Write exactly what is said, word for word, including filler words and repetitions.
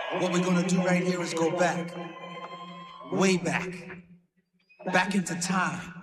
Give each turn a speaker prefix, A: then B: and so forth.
A: What we're gonna do right here is go back, way back, back into time.